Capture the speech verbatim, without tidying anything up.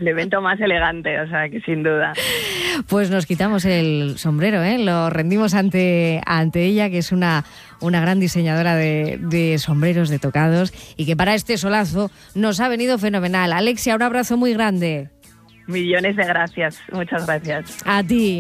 complemento más elegante, o sea que sin duda. Pues nos quitamos el sombrero, ¿eh? Lo rendimos ante, ante ella, que es una, una gran diseñadora de, de sombreros, de tocados, y que para este solazo nos ha venido fenomenal. Alexia, un abrazo muy grande. Millones de gracias, muchas gracias. A ti.